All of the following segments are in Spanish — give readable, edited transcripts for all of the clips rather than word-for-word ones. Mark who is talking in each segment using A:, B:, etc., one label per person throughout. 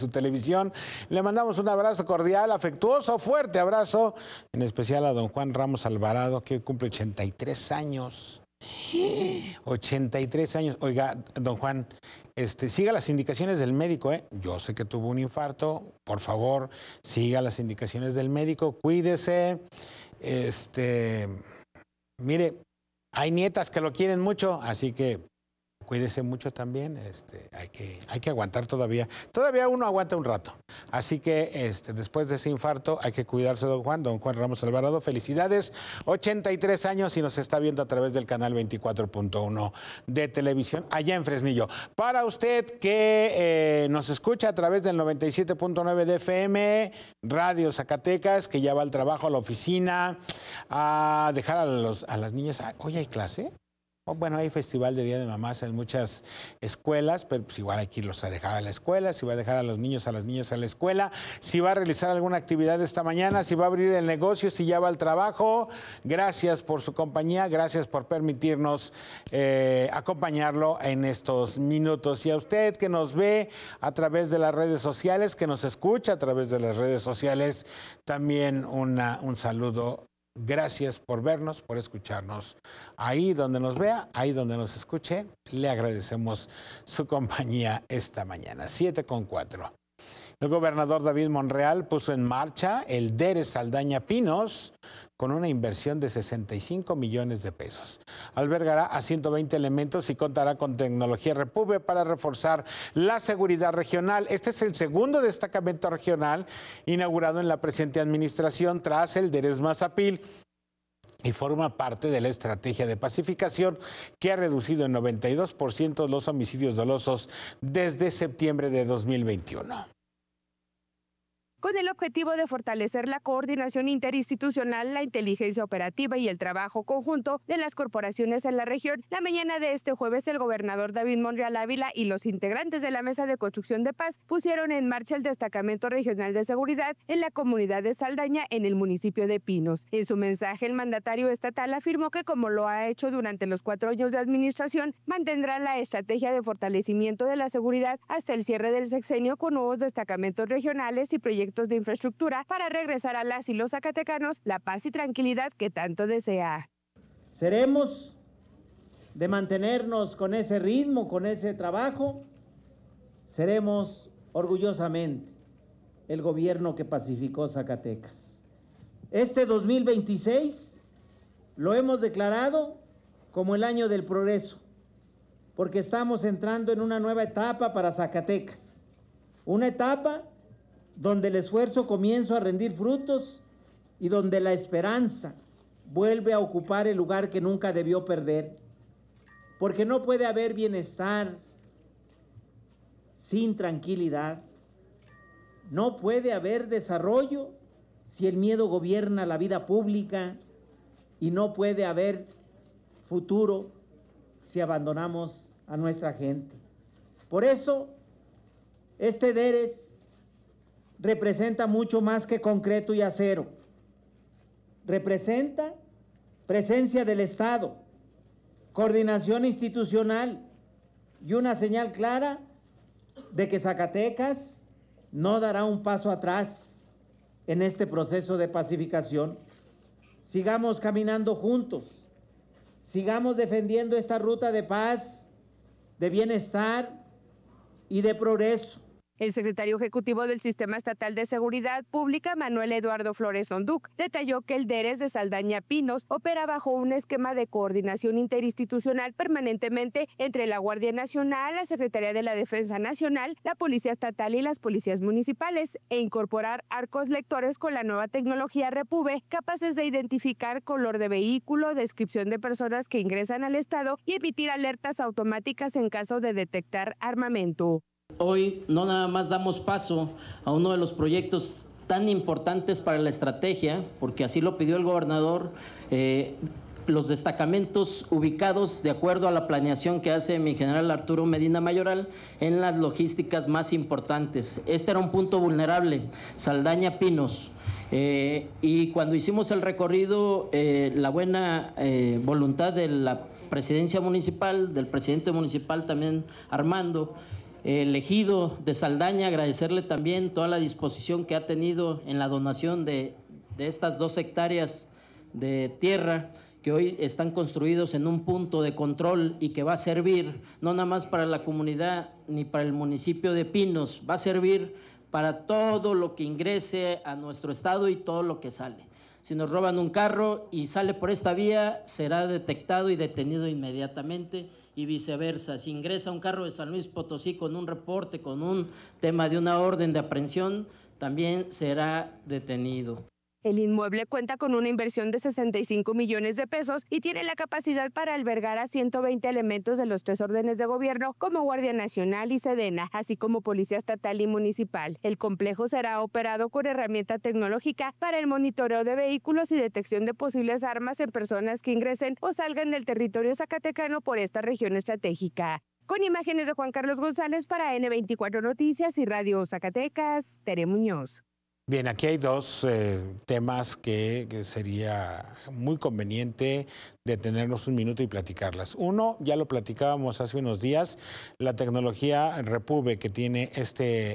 A: su televisión. Le mandamos un abrazo cordial, afectuoso, fuerte abrazo, en especial a don Juan Ramos Alvarado, que cumple 83 años. 83 años. Oiga, don Juan, siga las indicaciones del médico, ¿eh? Yo sé que tuvo un infarto, por favor, siga las indicaciones del médico, cuídese. Mire, hay nietas que lo quieren mucho, así que cuídese mucho también, hay que aguantar todavía. Todavía uno aguanta un rato. Así que después de ese infarto hay que cuidarse, don Juan Ramos Alvarado. Felicidades, 83 años y nos está viendo a través del canal 24.1 de televisión allá en Fresnillo. Para usted que nos escucha a través del 97.9 de FM, Radio Zacatecas, que ya va al trabajo, a la oficina, a dejar a las niñas. Hoy hay clase. Bueno, hay festival de Día de Mamás en muchas escuelas, pero pues igual hay que irlos a dejar a la escuela, si va a dejar a los niños, a las niñas a la escuela, si va a realizar alguna actividad esta mañana, si va a abrir el negocio, si ya va al trabajo. Gracias por su compañía, gracias por permitirnos acompañarlo en estos minutos. Y a usted que nos ve a través de las redes sociales, que nos escucha a través de las redes sociales, también un saludo. Gracias por vernos, por escucharnos. Ahí donde nos vea, ahí donde nos escuche, le agradecemos su compañía esta mañana. 7:04. El gobernador David Monreal puso en marcha el DERES Saldaña Pinos con una inversión de 65 millones de pesos. Albergará a 120 elementos y contará con tecnología Repube para reforzar la seguridad regional. Este es el segundo destacamento regional inaugurado en la presente administración tras el DERES Mazapil y forma parte de la estrategia de pacificación que ha reducido en 92% los homicidios dolosos desde septiembre de 2021.
B: Con el objetivo de fortalecer la coordinación interinstitucional, la inteligencia operativa y el trabajo conjunto de las corporaciones en la región, la mañana de este jueves el gobernador David Monreal Ávila y los integrantes de la Mesa de Construcción de Paz pusieron en marcha el Destacamento Regional de Seguridad en la comunidad de Saldaña, en el municipio de Pinos. En su mensaje, el mandatario estatal afirmó que, como lo ha hecho durante los 4 años de administración, mantendrá la estrategia de fortalecimiento de la seguridad hasta el cierre del sexenio con nuevos destacamentos regionales y proyectos de infraestructura para regresar a las y los zacatecanos la paz y tranquilidad que tanto desea.
C: Seremos de mantenernos con ese ritmo, con ese trabajo, seremos orgullosamente el gobierno que pacificó Zacatecas. Este 2026 lo hemos declarado como el año del progreso, porque estamos entrando en una nueva etapa para Zacatecas, una etapa donde el esfuerzo comienza a rendir frutos y donde la esperanza vuelve a ocupar el lugar que nunca debió perder, porque no puede haber bienestar sin tranquilidad, no puede haber desarrollo si el miedo gobierna la vida pública y no puede haber futuro si abandonamos a nuestra gente. Por eso, este DERES representa mucho más que concreto y acero. Representa presencia del Estado, coordinación institucional y una señal clara de que Zacatecas no dará un paso atrás en este proceso de pacificación. Sigamos caminando juntos, sigamos defendiendo esta ruta de paz, de bienestar y de progreso.
B: El secretario ejecutivo del Sistema Estatal de Seguridad Pública, Manuel Eduardo Flores Onduc, detalló que el DERES de Saldaña Pinos opera bajo un esquema de coordinación interinstitucional permanentemente entre la Guardia Nacional, la Secretaría de la Defensa Nacional, la Policía Estatal y las policías municipales, e incorporar arcos lectores con la nueva tecnología Repube, capaces de identificar color de vehículo, descripción de personas que ingresan al estado y emitir alertas automáticas en caso de detectar armamento.
D: Hoy no nada más damos paso a uno de los proyectos tan importantes para la estrategia, porque así lo pidió el gobernador, los destacamentos ubicados de acuerdo a la planeación que hace mi general Arturo Medina Mayoral en las logísticas más importantes. Este era un punto vulnerable, Saldaña Pinos. Y cuando hicimos el recorrido, la buena voluntad de la presidencia municipal, del presidente municipal también Armando, el ejido de Saldaña, agradecerle también toda la disposición que ha tenido en la donación de estas 2 hectáreas de tierra que hoy están construidos en un punto de control y que va a servir no nada más para la comunidad ni para el municipio de Pinos, va a servir para todo lo que ingrese a nuestro estado y todo lo que sale. Si nos roban un carro y sale por esta vía, será detectado y detenido inmediatamente, y viceversa. Si ingresa un carro de San Luis Potosí con un reporte, con un tema de una orden de aprehensión, también será detenido.
B: El inmueble cuenta con una inversión de 65 millones de pesos y tiene la capacidad para albergar a 120 elementos de los 3 órdenes de gobierno como Guardia Nacional y Sedena, así como Policía Estatal y Municipal. El complejo será operado con herramienta tecnológica para el monitoreo de vehículos y detección de posibles armas en personas que ingresen o salgan del territorio zacatecano por esta región estratégica. Con imágenes de Juan Carlos González para N24 Noticias y Radio Zacatecas, Tere Muñoz.
A: Bien, aquí hay 2 temas que sería muy conveniente detenernos un minuto y platicarlas. Uno, ya lo platicábamos hace unos días, la tecnología Repube que tiene este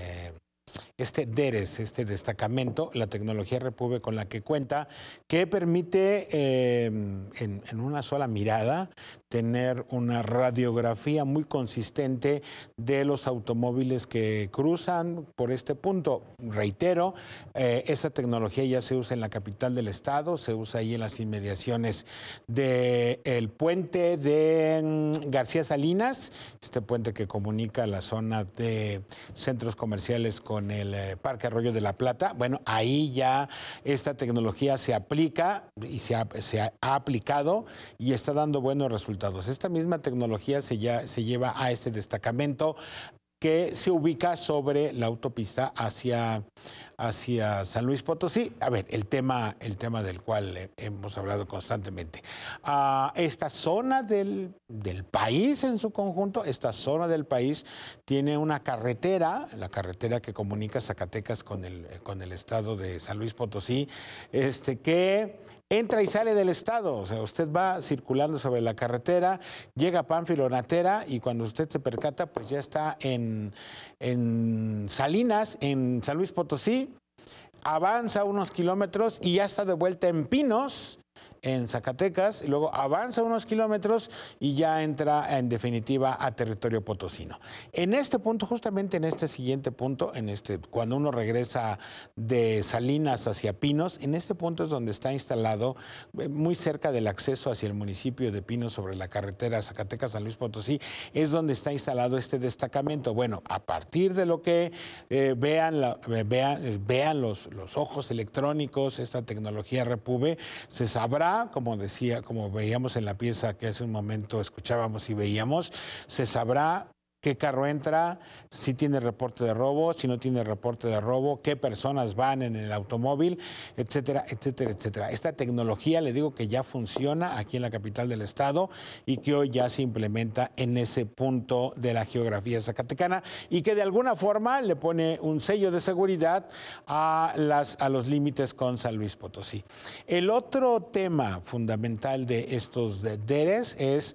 A: DERES, este destacamento, la tecnología Repube con la que cuenta, que permite en una sola mirada tener una radiografía muy consistente de los automóviles que cruzan por este punto. Reitero, esa tecnología ya se usa en la capital del estado, se usa ahí en las inmediaciones del puente de García Salinas, este puente que comunica la zona de centros comerciales con el Parque Arroyo de la Plata. Bueno, ahí ya esta tecnología se aplica y se ha aplicado y está dando buenos resultados. Esta misma tecnología se lleva a este destacamento que se ubica sobre la autopista hacia San Luis Potosí. A ver, el tema del cual hemos hablado constantemente. Esta zona del país en su conjunto, esta zona del país tiene una carretera, la carretera que comunica Zacatecas con el estado de San Luis Potosí, que entra y sale del estado. O sea, usted va circulando sobre la carretera, llega a Pánfilo Natera y cuando usted se percata, pues ya está en Salinas, en San Luis Potosí, avanza unos kilómetros y ya está de vuelta en Pinos, en Zacatecas, y luego avanza unos kilómetros y ya entra en definitiva a territorio potosino. En este punto, justamente en este siguiente punto, cuando uno regresa de Salinas hacia Pinos, en este punto es donde está instalado, muy cerca del acceso hacia el municipio de Pinos sobre la carretera Zacatecas-San Luis Potosí, es donde está instalado este destacamento. Bueno, a partir de lo que vean los ojos electrónicos, esta tecnología Repube, se sabrá, como veíamos en la pieza que hace un momento escuchábamos y veíamos, se sabrá qué carro entra, si tiene reporte de robo, si no tiene reporte de robo, qué personas van en el automóvil, etcétera, etcétera, etcétera. Esta tecnología, le digo que ya funciona aquí en la capital del estado y que hoy ya se implementa en ese punto de la geografía zacatecana y que de alguna forma le pone un sello de seguridad a los límites con San Luis Potosí. El otro tema fundamental de estos DERES es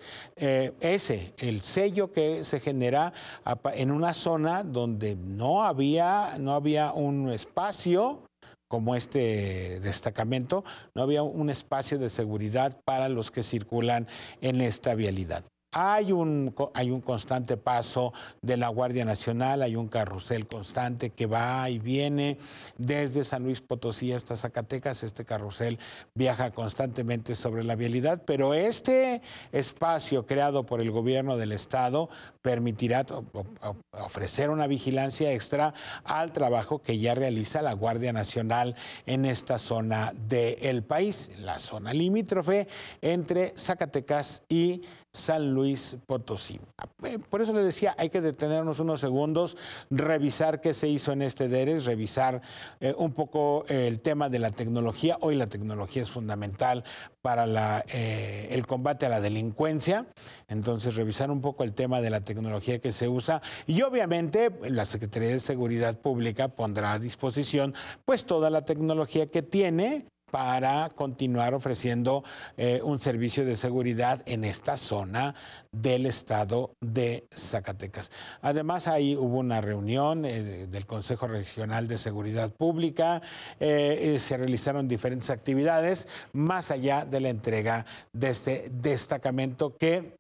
A: el sello que se genera en una zona donde no había un espacio como este destacamento, no había un espacio de seguridad para los que circulan en esta vialidad. Hay un constante paso de la Guardia Nacional, hay un carrusel constante que va y viene desde San Luis Potosí hasta Zacatecas. Este carrusel viaja constantemente sobre la vialidad, pero este espacio creado por el gobierno del estado permitirá ofrecer una vigilancia extra al trabajo que ya realiza la Guardia Nacional en esta zona del país, la zona limítrofe entre Zacatecas y San Luis Potosí. Por eso le decía, hay que detenernos unos segundos, revisar qué se hizo en este DERES, revisar un poco el tema de la tecnología. Hoy la tecnología es fundamental para el combate a la delincuencia, entonces revisar un poco el tema de la tecnología que se usa y obviamente la Secretaría de Seguridad Pública pondrá a disposición pues toda la tecnología que tiene para continuar ofreciendo un servicio de seguridad en esta zona del estado de Zacatecas. Además, ahí hubo una reunión del Consejo Regional de Seguridad Pública, se realizaron diferentes actividades más allá de la entrega de este destacamento que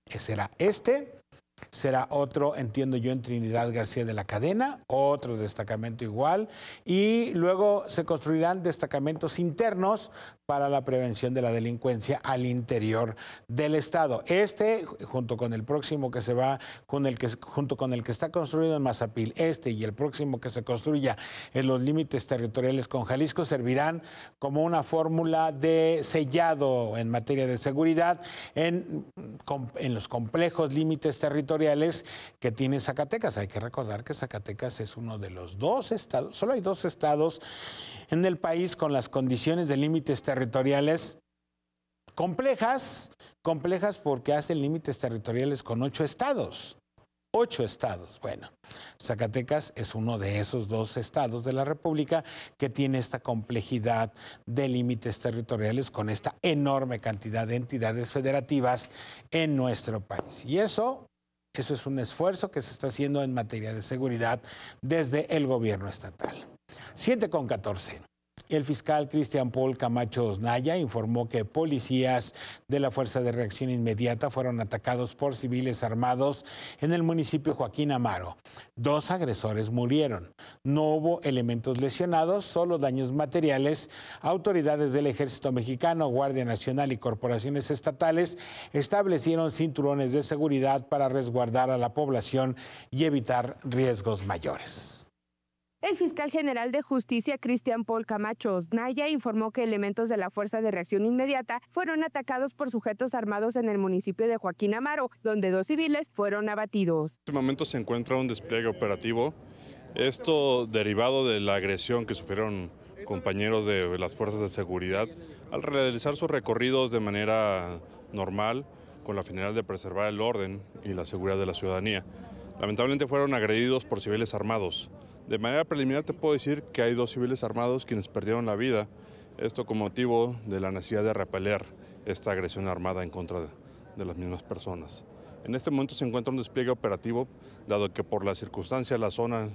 A: será otro, entiendo yo, en Trinidad García de la Cadena, otro destacamento igual, y luego se construirán destacamentos internos para la prevención de la delincuencia al interior del estado. Junto con el próximo que se va, junto con el que está construido en Mazapil, y el próximo que se construya en los límites territoriales con Jalisco, servirán como una fórmula de sellado en materia de seguridad en los complejos límites territoriales que tiene Zacatecas. Hay que recordar que Zacatecas es uno de los 2 estados, solo hay 2 estados en el país con las condiciones de límites territoriales complejas porque hacen límites territoriales con 8 estados. 8 estados. Bueno, Zacatecas es uno de esos 2 estados de la República que tiene esta complejidad de límites territoriales con esta enorme cantidad de entidades federativas en nuestro país. Y eso es un esfuerzo que se está haciendo en materia de seguridad desde el gobierno estatal. 7:14. El fiscal Cristian Paul Camacho Osnaya informó que policías de la Fuerza de Reacción Inmediata fueron atacados por civiles armados en el municipio Joaquín Amaro. 2 agresores murieron. No hubo elementos lesionados, solo daños materiales. Autoridades del Ejército Mexicano, Guardia Nacional y corporaciones estatales establecieron cinturones de seguridad para resguardar a la población y evitar riesgos mayores.
B: El fiscal general de Justicia, Cristian Paul Camacho Osnaya, informó que elementos de la Fuerza de Reacción Inmediata fueron atacados por sujetos armados en el municipio de Joaquín Amaro, donde 2 civiles fueron abatidos.
E: En este momento se encuentra un despliegue operativo, esto derivado de la agresión que sufrieron compañeros de las fuerzas de seguridad al realizar sus recorridos de manera normal con la finalidad de preservar el orden y la seguridad de la ciudadanía. Lamentablemente fueron agredidos por civiles armados. De manera preliminar te puedo decir que hay 2 civiles armados quienes perdieron la vida, esto con motivo de la necesidad de repeler esta agresión armada en contra de las mismas personas. En este momento se encuentra un despliegue operativo, dado que por la circunstancia la zona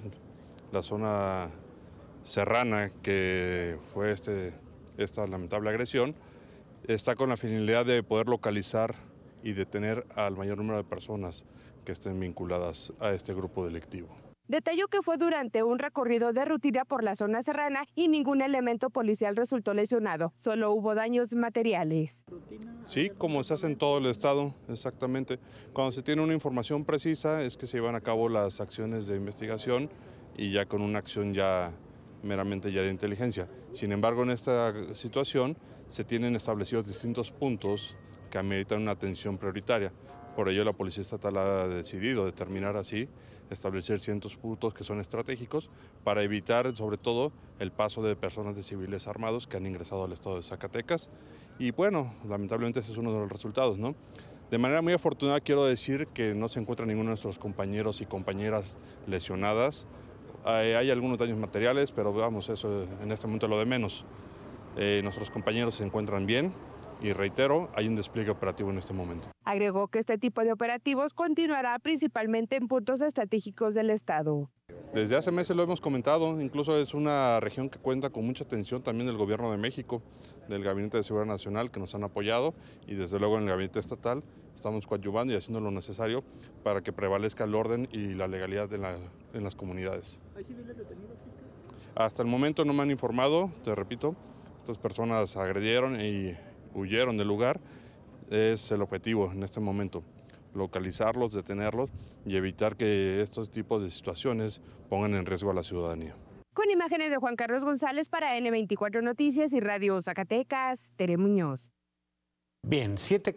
E: serrana que fue esta lamentable agresión, está con la finalidad de poder localizar y detener al mayor número de personas que estén vinculadas a este grupo delictivo.
B: Detalló que fue durante un recorrido de rutina por la zona serrana y ningún elemento policial resultó lesionado, solo hubo daños materiales.
E: Sí, como se hace en todo el estado, exactamente. Cuando se tiene una información precisa es que se llevan a cabo las acciones de investigación y ya con una acción ya meramente ya de inteligencia. Sin embargo, en esta situación se tienen establecidos distintos puntos que ameritan una atención prioritaria. Por ello la Policía Estatal ha decidido determinar así establecer ciertos puntos que son estratégicos para evitar sobre todo el paso de personas de civiles armados que han ingresado al estado de Zacatecas y bueno, lamentablemente ese es uno de los resultados, ¿no? De manera muy afortunada quiero decir que no se encuentra ninguno de nuestros compañeros y compañeras lesionadas. Hay algunos daños materiales, pero vamos, eso en este momento es lo de menos. Nuestros compañeros se encuentran bien. Y reitero, hay un despliegue operativo en este momento.
B: Agregó que este tipo de operativos continuará principalmente en puntos estratégicos del estado.
E: Desde hace meses lo hemos comentado, incluso es una región que cuenta con mucha atención también del Gobierno de México, del Gabinete de Seguridad Nacional que nos han apoyado y desde luego en el Gabinete Estatal estamos coadyuvando y haciendo lo necesario para que prevalezca el orden y la legalidad en las comunidades.
F: ¿Hay civiles detenidos, fiscal?
E: Hasta el momento no me han informado, te repito, estas personas agredieron y huyeron del lugar, es el objetivo en este momento, localizarlos, detenerlos y evitar que estos tipos de situaciones pongan en riesgo a la ciudadanía.
B: Con imágenes de Juan Carlos González para N24 Noticias y Radio Zacatecas, Tere Muñoz.
A: Bien,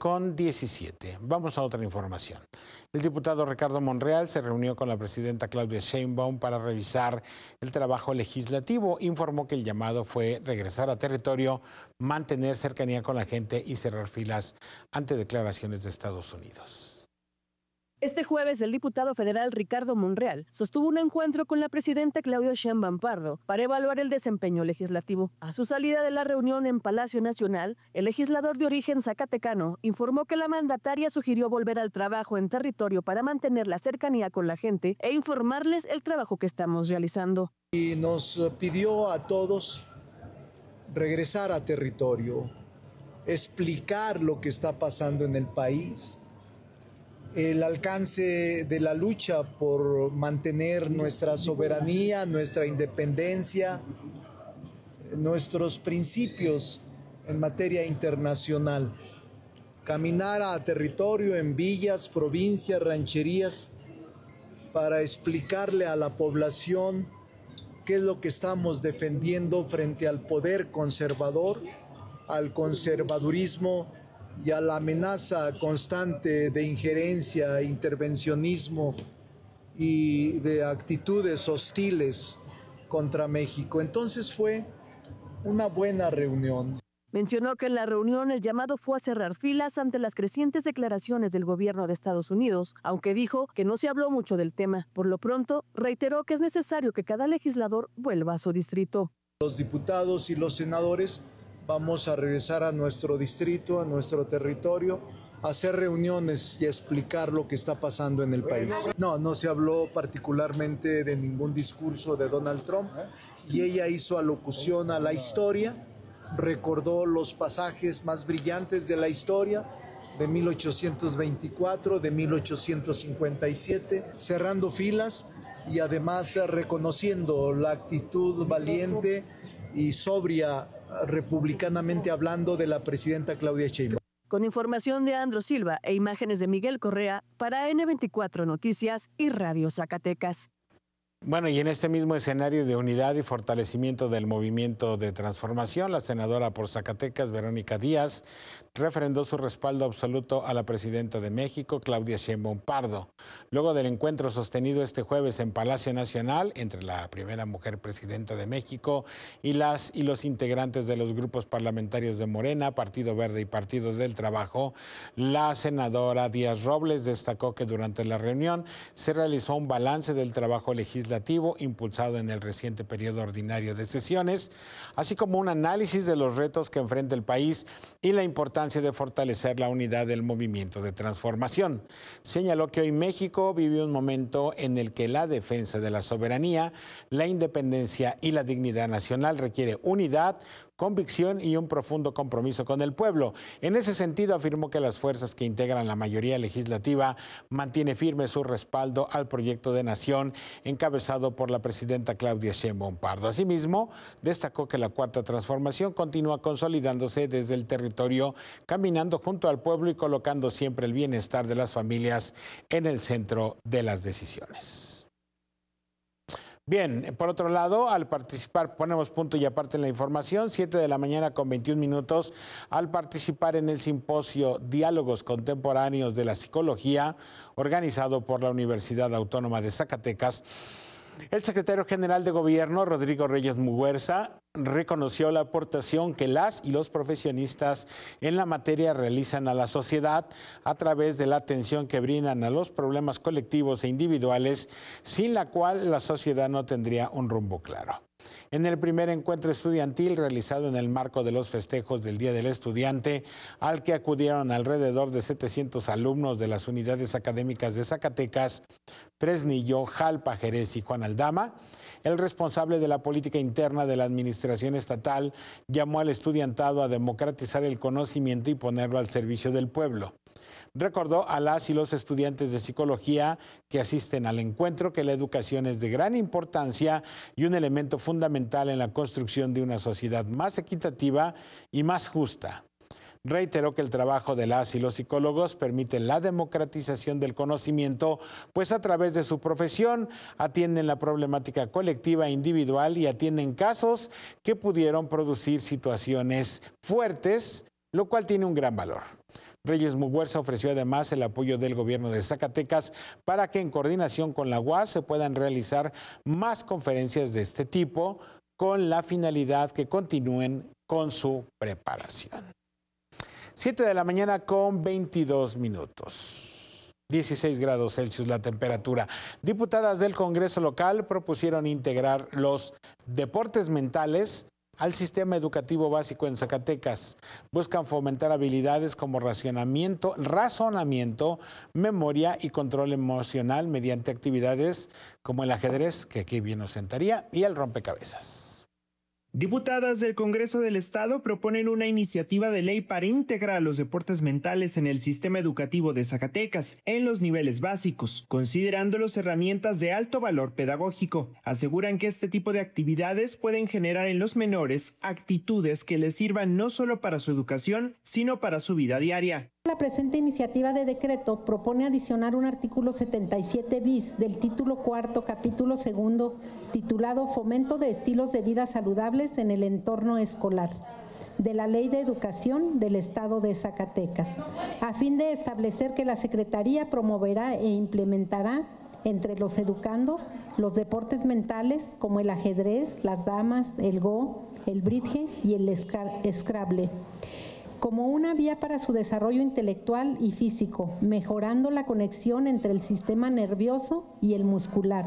A: 7:17. Vamos a otra información. El diputado Ricardo Monreal se reunió con la presidenta Claudia Sheinbaum para revisar el trabajo legislativo. Informó que el llamado fue regresar a territorio, mantener cercanía con la gente y cerrar filas ante declaraciones de Estados Unidos.
F: Este jueves, el diputado federal Ricardo Monreal sostuvo un encuentro con la presidenta Claudia Sheinbaum Pardo para evaluar el desempeño legislativo. A su salida de la reunión en Palacio Nacional, el legislador de origen zacatecano informó que la mandataria sugirió volver al trabajo en territorio para mantener la cercanía con la gente e informarles el trabajo que estamos realizando.
G: Y nos pidió a todos regresar a territorio, explicar lo que está pasando en el país, el alcance de la lucha por mantener nuestra soberanía, nuestra independencia, nuestros principios en materia internacional. Caminar a territorio en villas, provincias, rancherías, para explicarle a la población qué es lo que estamos defendiendo frente al poder conservador, al conservadurismo y a la amenaza constante de injerencia, intervencionismo y de actitudes hostiles contra México. Entonces fue una buena reunión.
F: Mencionó que en la reunión el llamado fue a cerrar filas ante las crecientes declaraciones del gobierno de Estados Unidos, aunque dijo que no se habló mucho del tema. Por lo pronto, reiteró que es necesario que cada legislador vuelva a su distrito.
G: Los diputados y los senadores vamos a regresar a nuestro distrito, a nuestro territorio, a hacer reuniones y a explicar lo que está pasando en el país. No se habló particularmente de ningún discurso de Donald Trump y ella hizo alocución a la historia, recordó los pasajes más brillantes de la historia de 1824, de 1857, cerrando filas y además reconociendo la actitud valiente y sobria, republicanamente hablando, de la presidenta Claudia Sheinbaum.
F: Con información de Andro Silva e imágenes de Miguel Correa para N24 Noticias y Radio Zacatecas.
A: Bueno, y en este mismo escenario de unidad y fortalecimiento del movimiento de transformación, la senadora por Zacatecas, Verónica Díaz, refrendó su respaldo absoluto a la presidenta de México, Claudia Sheinbaum Pardo, luego del encuentro sostenido este jueves en Palacio Nacional entre la primera mujer presidenta de México y las y los integrantes de los grupos parlamentarios de Morena, Partido Verde y Partido del Trabajo. La senadora Díaz Robles destacó que durante la reunión se realizó un balance del trabajo legislativo impulsado en el reciente periodo ordinario de sesiones, así como un análisis de los retos que enfrenta el país y la importancia de fortalecer la unidad del movimiento de transformación. Señaló que hoy México vive un momento en el que la defensa de la soberanía, la independencia y la dignidad nacional requiere unidad, convicción y un profundo compromiso con el pueblo. En ese sentido, afirmó que las fuerzas que integran la mayoría legislativa mantiene firme su respaldo al proyecto de nación encabezado por la presidenta Claudia Sheinbaum Pardo. Asimismo, destacó que la Cuarta Transformación continúa consolidándose desde el territorio, caminando junto al pueblo y colocando siempre el bienestar de las familias en el centro de las decisiones. Bien, por otro lado, al participar, ponemos punto y aparte en la información, 7 de la mañana con 21 minutos, al participar en el simposio Diálogos Contemporáneos de la Psicología, organizado por la Universidad Autónoma de Zacatecas, el secretario general de Gobierno, Rodrigo Reyes Muguerza, reconoció la aportación que las y los profesionistas en la materia realizan a la sociedad a través de la atención que brindan a los problemas colectivos e individuales, sin la cual la sociedad no tendría un rumbo claro. En el primer encuentro estudiantil realizado en el marco de los festejos del Día del Estudiante, al que acudieron alrededor de 700 alumnos de las unidades académicas de Zacatecas, Fresnillo, Jalpa, Jerez y Juan Aldama, el responsable de la política interna de la administración estatal llamó al estudiantado a democratizar el conocimiento y ponerlo al servicio del pueblo. Recordó a las y los estudiantes de psicología que asisten al encuentro que la educación es de gran importancia y un elemento fundamental en la construcción de una sociedad más equitativa y más justa. Reiteró que el trabajo de las y los psicólogos permite la democratización del conocimiento, pues a través de su profesión atienden la problemática colectiva e individual y atienden casos que pudieron producir situaciones fuertes, lo cual tiene un gran valor. Reyes Muguerza ofreció además el apoyo del gobierno de Zacatecas para que en coordinación con la UAS se puedan realizar más conferencias de este tipo con la finalidad que continúen con su preparación. 7 de la mañana con 22 minutos. 16 grados Celsius la temperatura. Diputadas del Congreso local propusieron integrar los deportes mentales al sistema educativo básico en Zacatecas. Buscan fomentar habilidades como razonamiento, memoria y control emocional mediante actividades como el ajedrez, que aquí bien nos sentaría, y el rompecabezas.
H: Diputadas del Congreso del Estado proponen una iniciativa de ley para integrar los deportes mentales en el sistema educativo de Zacatecas en los niveles básicos, considerándolos herramientas de alto valor pedagógico. Aseguran que este tipo de actividades pueden generar en los menores actitudes que les sirvan no solo para su educación, sino para su vida diaria.
I: La presente iniciativa de decreto propone adicionar un artículo 77 bis del título cuarto, capítulo segundo, titulado Fomento de estilos de vida saludables en el entorno escolar, de la Ley de Educación del Estado de Zacatecas, a fin de establecer que la Secretaría promoverá e implementará entre los educandos los deportes mentales como el ajedrez, las damas, el go, el bridge y el scrabble, como una vía para su desarrollo intelectual y físico, mejorando la conexión entre el sistema nervioso y el muscular.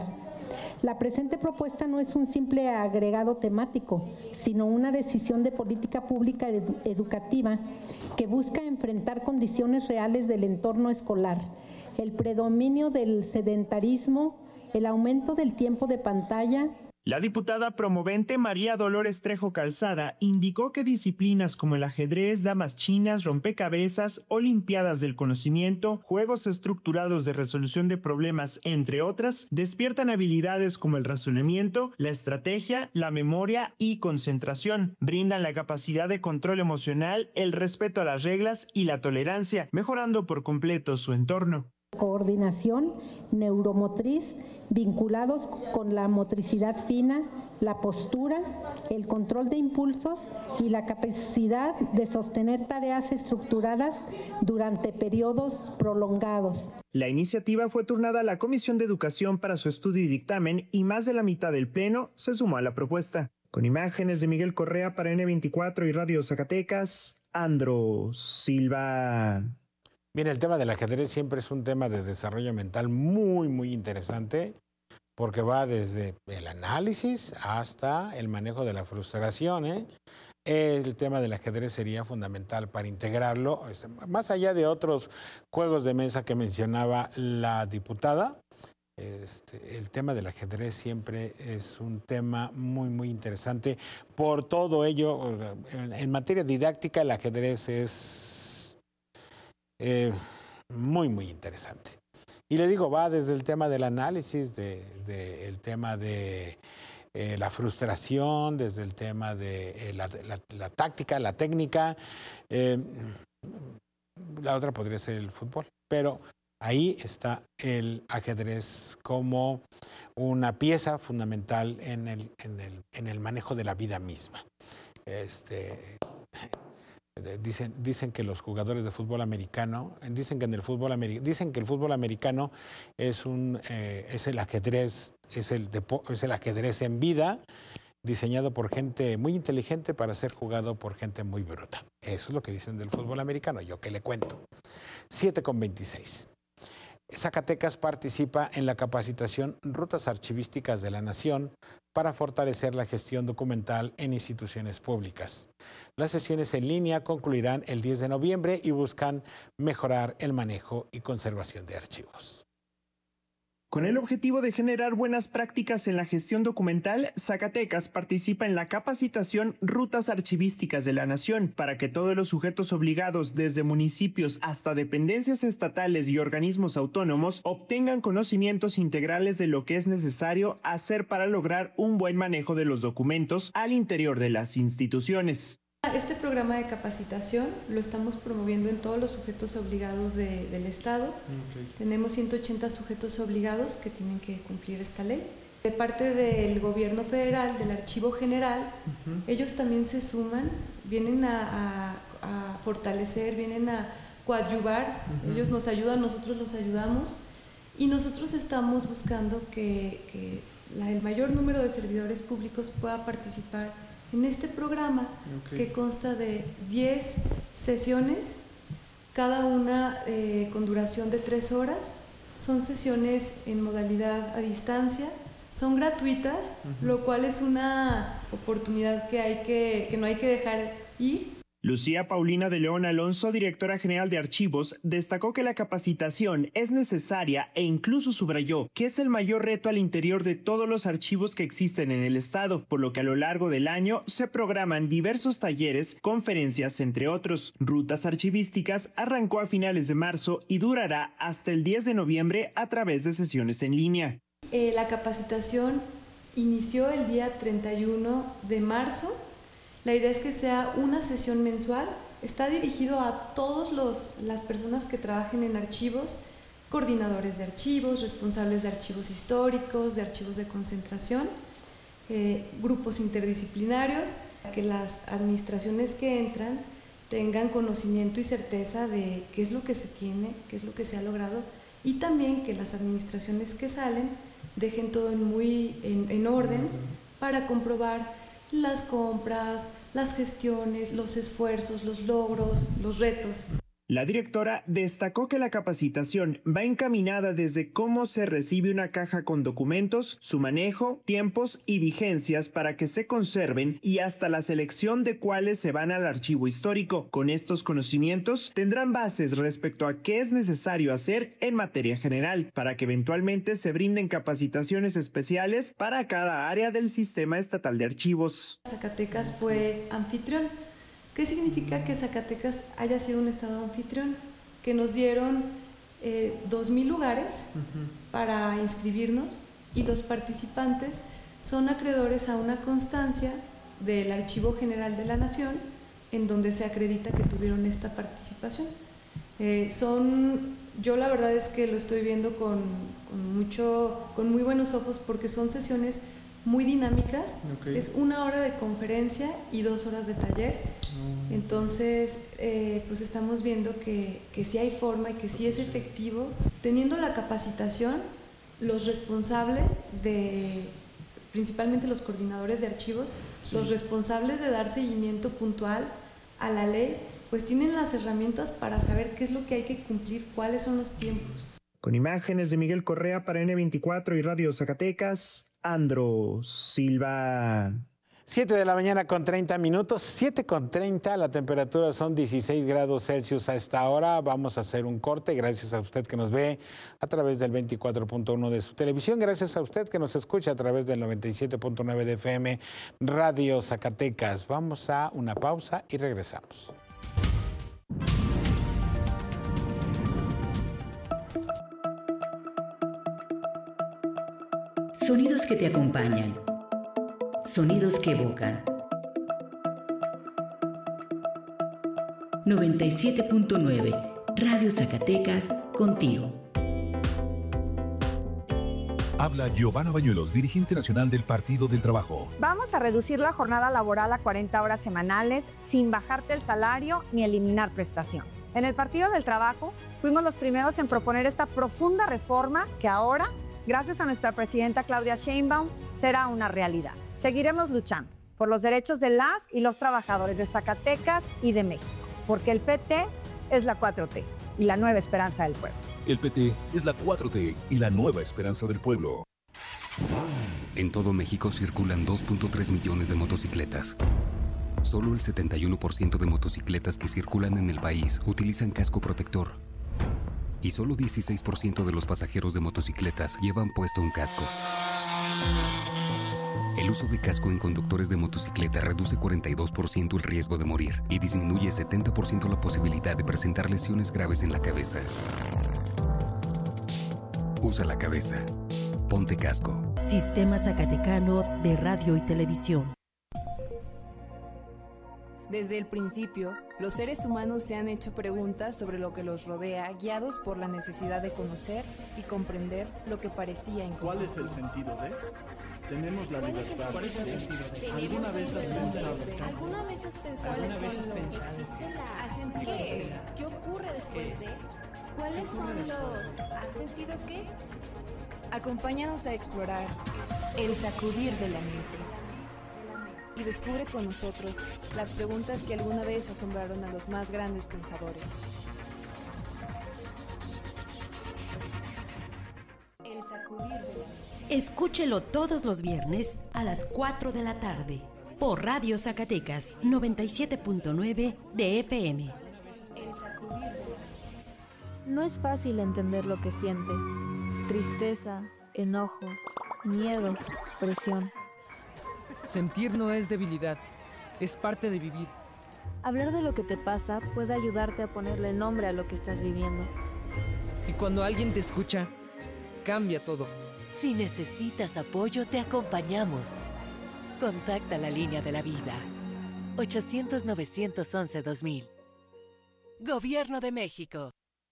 I: La presente propuesta no es un simple agregado temático, sino una decisión de política pública educativa que busca enfrentar condiciones reales del entorno escolar, el predominio del sedentarismo, el aumento del tiempo de pantalla.
H: La diputada promovente María Dolores Trejo Calzada indicó que disciplinas como el ajedrez, damas chinas, rompecabezas, olimpiadas del conocimiento, juegos estructurados de resolución de problemas, entre otras, despiertan habilidades como el razonamiento, la estrategia, la memoria y concentración. Brindan la capacidad de control emocional, el respeto a las reglas y la tolerancia, mejorando por completo su entorno.
I: Coordinación neuromotriz, vinculados con la motricidad fina, la postura, el control de impulsos y la capacidad de sostener tareas estructuradas durante periodos prolongados.
H: La iniciativa fue turnada a la Comisión de Educación para su estudio y dictamen y más de la mitad del Pleno se sumó a la propuesta. Con imágenes de Miguel Correa para N24 y Radio Zacatecas, Andro Silva.
A: Bien, el tema del ajedrez siempre es un tema de desarrollo mental muy, muy interesante, porque va desde el análisis hasta el manejo de la frustración, ¿eh? El tema del ajedrez sería fundamental para integrarlo, más allá de otros juegos de mesa que mencionaba la diputada. El tema del ajedrez siempre es un tema muy, muy interesante. Por todo ello, en materia didáctica, el ajedrez es muy, muy interesante. Y le digo, va desde el tema del análisis, el tema de la frustración, desde el tema de la táctica, la técnica. La otra podría ser el fútbol, pero ahí está el ajedrez como una pieza fundamental en el manejo de la vida misma. Dicen que los jugadores de fútbol americano, dicen que el fútbol americano es el ajedrez, es el ajedrez en vida, diseñado por gente muy inteligente para ser jugado por gente muy bruta. Eso es lo que dicen del fútbol americano, yo que le cuento. 7:26. Zacatecas participa en la capacitación Rutas Archivísticas de la Nación para fortalecer la gestión documental en instituciones públicas. Las sesiones en línea concluirán el 10 de noviembre y buscan mejorar el manejo y conservación de archivos.
H: Con el objetivo de generar buenas prácticas en la gestión documental, Zacatecas participa en la capacitación Rutas Archivísticas de la Nación para que todos los sujetos obligados, desde municipios hasta dependencias estatales y organismos autónomos, obtengan conocimientos integrales de lo que es necesario hacer para lograr un buen manejo de los documentos al interior de las instituciones.
J: Este programa de capacitación lo estamos promoviendo en todos los sujetos obligados del Estado. Okay. Tenemos 180 sujetos obligados que tienen que cumplir esta ley. De parte del gobierno federal, del Archivo General, ellos también se suman, vienen a fortalecer, vienen a coadyuvar. Ellos nos ayudan, nosotros los ayudamos y nosotros estamos buscando que el mayor número de servidores públicos pueda participar en este programa, que consta de 10 sesiones cada una con duración de 3 horas. Son sesiones en modalidad a distancia, son gratuitas, lo cual es una oportunidad que no hay que dejar ir.
H: Lucía Paulina de León Alonso, directora general de Archivos, destacó que la capacitación es necesaria e incluso subrayó que es el mayor reto al interior de todos los archivos que existen en el estado, por lo que a lo largo del año se programan diversos talleres, conferencias, entre otros. Rutas Archivísticas arrancó a finales de marzo y durará hasta el 10 de noviembre a través de sesiones en línea.
J: La capacitación inició el día 31 de marzo. La idea es que sea una sesión mensual. Está dirigido a todas las personas que trabajen en archivos, coordinadores de archivos, responsables de archivos históricos, de archivos de concentración, grupos interdisciplinarios, que las administraciones que entran tengan conocimiento y certeza de qué es lo que se tiene, qué es lo que se ha logrado, y también que las administraciones que salen dejen todo en orden para comprobar las compras, las gestiones, los esfuerzos, los logros, los retos.
H: La directora destacó que la capacitación va encaminada desde cómo se recibe una caja con documentos, su manejo, tiempos y vigencias para que se conserven y hasta la selección de cuáles se van al archivo histórico. Con estos conocimientos tendrán bases respecto a qué es necesario hacer en materia general para que eventualmente se brinden capacitaciones especiales para cada área del sistema estatal de archivos.
J: Zacatecas fue anfitrión. ¿Qué significa que Zacatecas haya sido un estado anfitrión? Que nos dieron 2,000 lugares para inscribirnos y los participantes son acreedores a una constancia del Archivo General de la Nación en donde se acredita que tuvieron esta participación. Yo la verdad es que lo estoy viendo con muy buenos ojos porque son sesiones muy dinámicas. Es 1 hora de conferencia y 2 horas de taller. Entonces, pues estamos viendo que sí hay forma y que sí es efectivo. Teniendo la capacitación, los responsables principalmente los coordinadores de archivos, los responsables de dar seguimiento puntual a la ley, pues tienen las herramientas para saber qué es lo que hay que cumplir, cuáles son los tiempos.
H: Con imágenes de Miguel Correa para N24 y Radio Zacatecas, Andro Silva.
A: 7 de la mañana con 30 minutos, 7:30, la temperatura son 16 grados Celsius a esta hora. Vamos a hacer un corte, gracias a usted que nos ve a través del 24.1 de su televisión, gracias a usted que nos escucha a través del 97.9 de FM Radio Zacatecas. Vamos a una pausa y regresamos.
K: Sonidos que te acompañan. Sonidos que evocan. 97.9 Radio Zacatecas, contigo.
L: Habla Giovanna Bañuelos, dirigente nacional del Partido del Trabajo.
M: Vamos a reducir la jornada laboral a 40 horas semanales sin bajarte el salario ni eliminar prestaciones. En el Partido del Trabajo fuimos los primeros en proponer esta profunda reforma que ahora, gracias a nuestra presidenta Claudia Sheinbaum, será una realidad. Seguiremos luchando por los derechos de las y los trabajadores de Zacatecas y de México, porque el PT es la 4T y la nueva esperanza del pueblo.
L: El PT es la 4T y la nueva esperanza del pueblo.
N: En todo México circulan 2.3 millones de motocicletas. Solo el 71% de motocicletas que circulan en el país utilizan casco protector. Y solo 16% de los pasajeros de motocicletas llevan puesto un casco. El uso de casco en conductores de motocicleta reduce 42% el riesgo de morir y disminuye 70% la posibilidad de presentar lesiones graves en la cabeza. Usa la cabeza. Ponte casco.
K: Sistema Zacatecano de Radio y Televisión.
O: Desde el principio, los seres humanos se han hecho preguntas sobre lo que los rodea, guiados por la necesidad de conocer y comprender lo que parecía incomprensible.
P: ¿Cuál es el sentido de? Tenemos la libertad. ¿Cuál es el sentido de? ¿Alguna vez has pensado?
O: ¿Alguna vez has pensado? ¿Qué ocurre después de? ¿Cuáles son los? ¿Has sentido qué? Acompáñanos a explorar el sacudir de la mente. Y descubre con nosotros las preguntas que alguna vez asombraron a los más grandes pensadores.
Q: Escúchelo todos los viernes a las 4 de la tarde por Radio Zacatecas 97.9 de FM.
R: No es fácil entender lo que sientes. Tristeza, enojo, miedo, presión.
S: Sentir no es debilidad, es parte de vivir.
R: Hablar de lo que te pasa puede ayudarte a ponerle nombre a lo que estás viviendo.
S: Y cuando alguien te escucha, cambia todo.
T: Si necesitas apoyo, te acompañamos. Contacta la línea de la vida. 800-911-2000. Gobierno de México.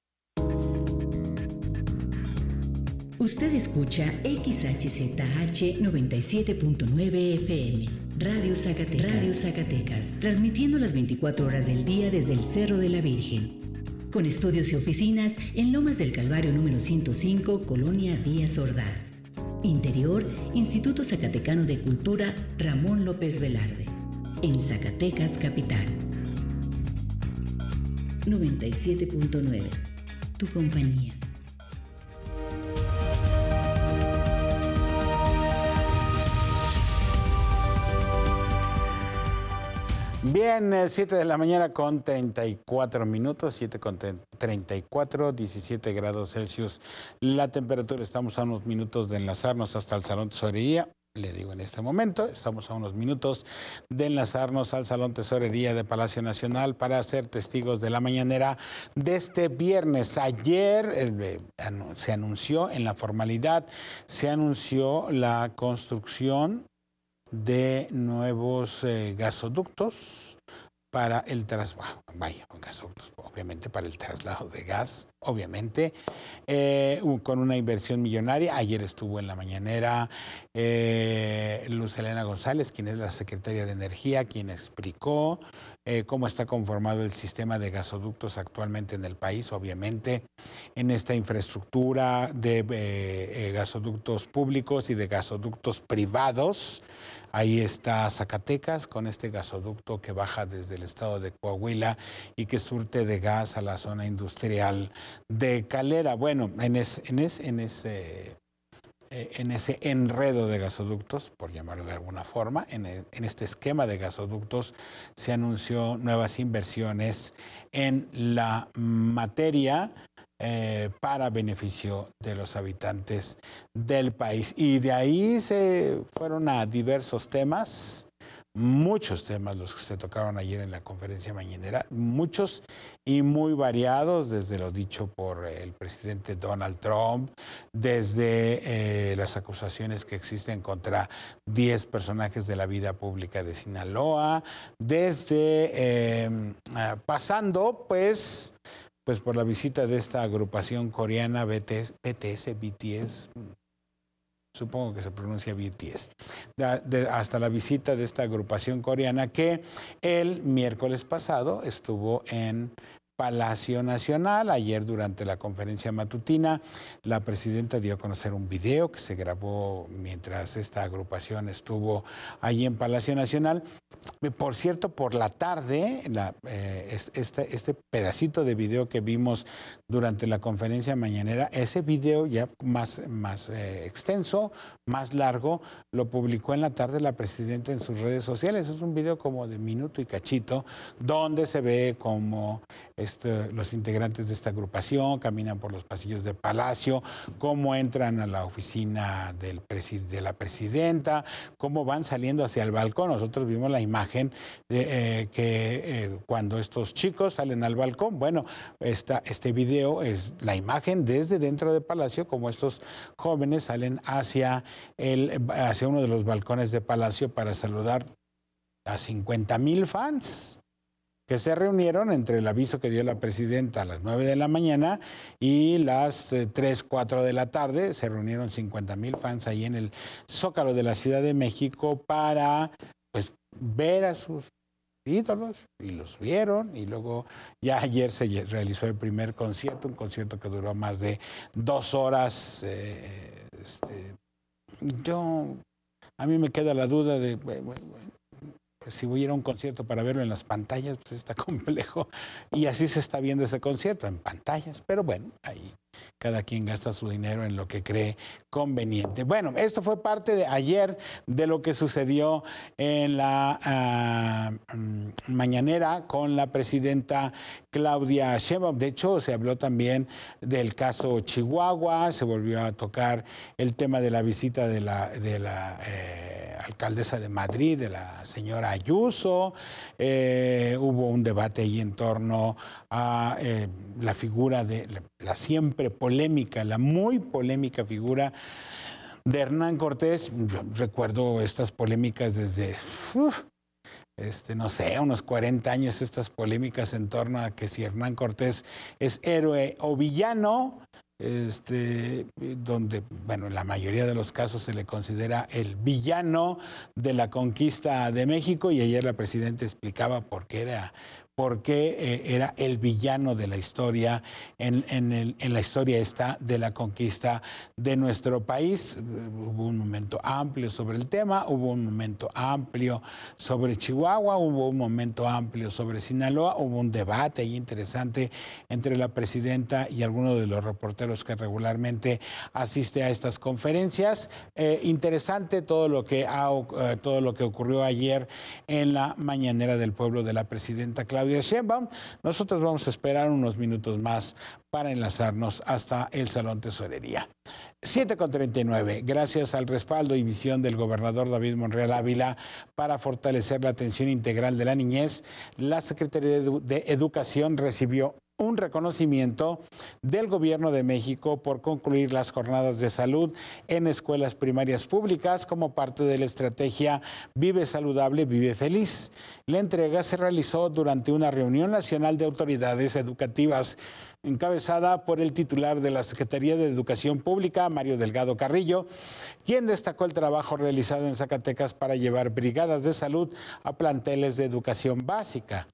K: Usted escucha XHZH 97.9 FM, Radio Zacatecas, transmitiendo las 24 horas del día desde el Cerro de la Virgen, con estudios y oficinas en Lomas del Calvario número 105, Colonia Díaz Ordaz. Interior, Instituto Zacatecano de Cultura Ramón López Velarde, en Zacatecas Capital. 97.9, tu compañía.
A: Bien, 7 de la mañana con 34 minutos, 7 con 34, 17 grados Celsius. La temperatura, estamos a unos minutos de enlazarnos hasta el Salón Tesorería. Le digo en este momento, estamos a unos minutos de enlazarnos al Salón Tesorería de Palacio Nacional para ser testigos de la mañanera de este viernes. Ayer se anunció en la formalidad, se anunció la construcción de nuevos gasoductos para el traslado, gasoductos, obviamente para el traslado de gas, obviamente, con una inversión millonaria. Ayer estuvo en la mañanera Luz Helena González, quien es la secretaria de Energía, quien explicó cómo está conformado el sistema de gasoductos actualmente en el país. Obviamente, en esta infraestructura de gasoductos públicos y de gasoductos privados, ahí está Zacatecas con este gasoducto que baja desde el estado de Coahuila y que surte de gas a la zona industrial de Calera. Bueno, en ese enredo de gasoductos, por llamarlo de alguna forma, en este esquema de gasoductos, se anunció nuevas inversiones en la materia para beneficio de los habitantes del país. Y de ahí se fueron a diversos temas, muchos temas los que se tocaron ayer en la conferencia mañanera, muchos y muy variados, desde lo dicho por el presidente Donald Trump, desde las acusaciones que existen contra 10 personajes de la vida pública de Sinaloa, desde pasando pues por la visita de esta agrupación coreana BTS, supongo que se pronuncia BTS, hasta la visita de esta agrupación coreana que el miércoles pasado estuvo en Palacio Nacional. Ayer, durante la conferencia matutina, la presidenta dio a conocer un video que se grabó mientras esta agrupación estuvo allí en Palacio Nacional. Por cierto, por la tarde, este pedacito de video que vimos durante la conferencia mañanera, ese video ya más extenso, más largo, lo publicó en la tarde la presidenta en sus redes sociales. Es un video como de minuto y cachito, donde se ve como los integrantes de esta agrupación caminan por los pasillos de Palacio, cómo entran a la oficina de la presidenta, cómo van saliendo hacia el balcón. Nosotros vimos la imagen de que cuando estos chicos salen al balcón, bueno, este video es la imagen desde dentro de Palacio, como estos jóvenes salen hacia uno de los balcones de Palacio para saludar a 50,000 fans que se reunieron entre el aviso que dio la presidenta a las 9 de la mañana y las 3, 4 de la tarde. Se reunieron 50,000 fans ahí en el Zócalo de la Ciudad de México para ver a sus ídolos, y los vieron. Y luego ya ayer se realizó el primer concierto, un concierto que duró más de 2 horas. A mí me queda la duda de pues si hubiera un concierto para verlo en las pantallas, pues está complejo. Y así se está viendo ese concierto, en pantallas. Pero bueno, ahí cada quien gasta su dinero en lo que cree conveniente. Bueno, esto fue parte de ayer de lo que sucedió en la mañanera con la presidenta Claudia Sheinbaum. De hecho, se habló también del caso Chihuahua, se volvió a tocar el tema de la visita de la alcaldesa de Madrid, de la señora Ayuso. Hubo un debate ahí en torno a la figura de la siempre polémica, la muy polémica figura de Hernán Cortés. Yo recuerdo estas polémicas desde, no sé, unos 40 años, estas polémicas en torno a que si Hernán Cortés es héroe o villano, donde, bueno, en la mayoría de los casos se le considera el villano de la conquista de México, y ayer la presidenta explicaba por qué era el villano de la historia, en la historia esta de la conquista de nuestro país. Hubo un momento amplio sobre el tema, hubo un momento amplio sobre Chihuahua, hubo un momento amplio sobre Sinaloa, hubo un debate ahí interesante entre la presidenta y algunos de los reporteros que regularmente asiste a estas conferencias. Interesante todo lo que ocurrió ayer en la mañanera del pueblo de la presidenta Claudia Sheinbaum. Nosotros vamos a esperar unos minutos más para enlazarnos hasta el Salón Tesorería. 7:39. Gracias al respaldo y visión del gobernador David Monreal Ávila para fortalecer la atención integral de la niñez, la Secretaría de Educación recibió un reconocimiento del Gobierno de México por concluir las jornadas de salud en escuelas primarias públicas como parte de la estrategia Vive Saludable, Vive Feliz. La entrega se realizó durante una reunión nacional de autoridades educativas encabezada por el titular de la Secretaría de Educación Pública, Mario Delgado Carrillo, quien destacó el trabajo realizado en Zacatecas para llevar brigadas de salud a planteles de educación básica.